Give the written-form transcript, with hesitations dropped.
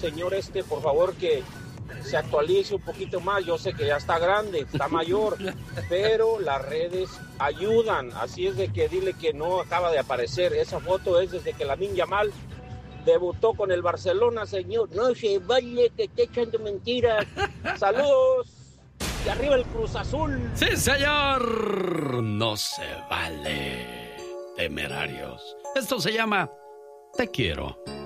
señor por favor, que se actualice un poquito más. Yo sé que ya está grande, está mayor, pero las redes ayudan. Así es de que dile que no acaba de aparecer. Esa foto es desde que Lamine Yamal debutó con el Barcelona, señor. No se vale que esté echando mentiras. Saludos. Y arriba el Cruz Azul. Sí, señor. No se vale. Temerarios. Esto se llama Te quiero.